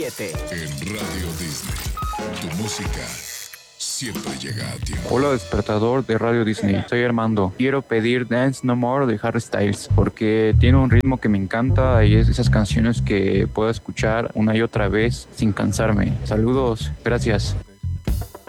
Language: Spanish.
En Radio Disney, tu música siempre llega a tiempo. Hola, despertador de Radio Disney. Soy Armando. Quiero pedir Dance No More de Harry Styles porque tiene un ritmo que me encanta y es esas canciones que puedo escuchar una y otra vez sin cansarme. Saludos, gracias.